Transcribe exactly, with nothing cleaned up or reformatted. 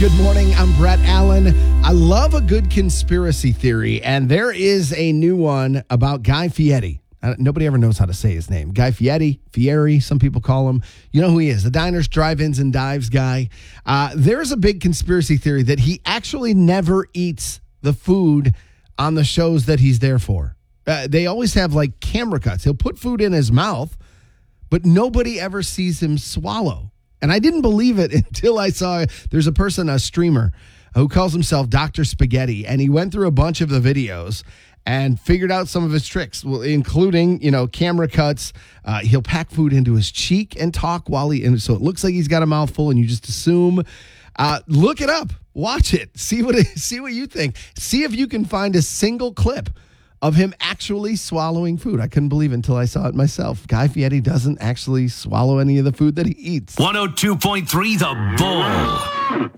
Good morning. I'm Brett Allen. I love a good conspiracy theory, and there is a new one about Guy Fieri. Uh, nobody ever knows how to say his name. Guy Fieri, Fieri, some people call him. You know who he is, the diners, drive-ins, and dives guy. Uh, there's a big conspiracy theory that he actually never eats the food on the shows that he's there for. Uh, they always have, like, camera cuts. He'll put food in his mouth, but nobody ever sees him swallow. And I didn't believe it until I saw there's a person, a streamer, who calls himself Doctor Spaghetti, and he went through a bunch of the videos and figured out some of his tricks, including, you know, camera cuts. Uh, he'll pack food into his cheek and talk while he, and so it looks like he's got a mouthful, and you just assume. Uh, look it up, watch it, see what it, see what you think. See if you can find a single clip of him actually swallowing food. I couldn't believe it until I saw it myself. Guy Fieri doesn't actually swallow any of the food that he eats. one oh two point three The Bull.